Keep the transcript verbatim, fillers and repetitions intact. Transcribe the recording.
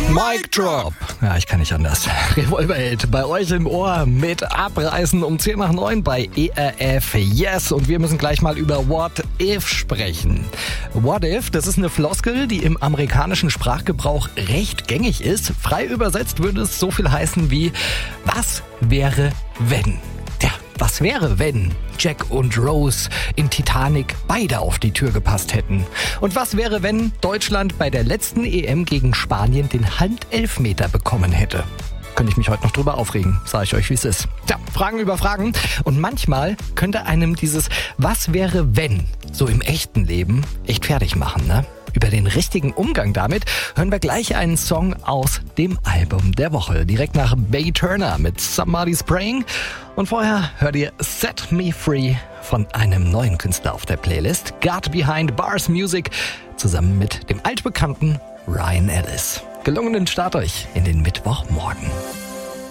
Mic Drop. Ja, ich kann nicht anders. Revolverheld bei euch im Ohr mit Abreißen um zehn nach neun bei E R F Yes. Und wir müssen gleich mal über What If sprechen. What If, das ist eine Floskel, die im amerikanischen Sprachgebrauch recht gängig ist. Frei übersetzt würde es so viel heißen wie: Was wäre, wenn? Tja, was wäre, wenn Jack und Rose in Titanic beide auf die Tür gepasst hätten? Und was wäre, wenn Deutschland bei der letzten E M gegen Spanien den Handelfmeter bekommen hätte? Könnte ich mich heute noch drüber aufregen, sage ich euch, wie es ist. Tja, Fragen über Fragen. Und manchmal könnte einem dieses Was wäre, wenn so im echten Leben echt fertig machen, ne? Über den richtigen Umgang damit hören wir gleich einen Song aus dem Album der Woche. Direkt nach Bay Turner mit Somebody's Praying. Und vorher hört ihr Set Me Free von einem neuen Künstler auf der Playlist. God Behind Bars Music zusammen mit dem altbekannten Ryan Ellis. Gelungenen Start euch in den Mittwochmorgen.